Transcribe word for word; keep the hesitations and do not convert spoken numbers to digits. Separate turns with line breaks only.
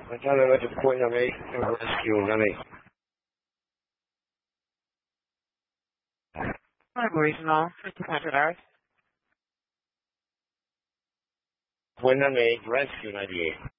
I tell you what to point on me and rescue me.
Regional, fifteen hundred hours.
Point on me, rescue ninety-eight.